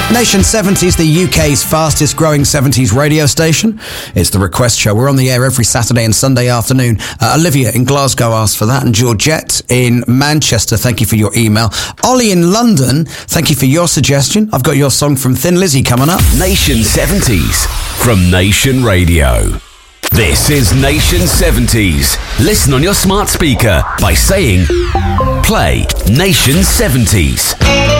Nation 70s, the UK's fastest growing 70s radio station. It's the Request Show. We're on the air every Saturday and Sunday afternoon. Olivia in Glasgow asked for that, and Georgette in Manchester, thank you for your email. Ollie in London, thank you for your suggestion. I've got your song from Thin Lizzy coming up. Nation 70s from Nation Radio. This is Nation 70s. Listen on your smart speaker by saying, play Nation 70s.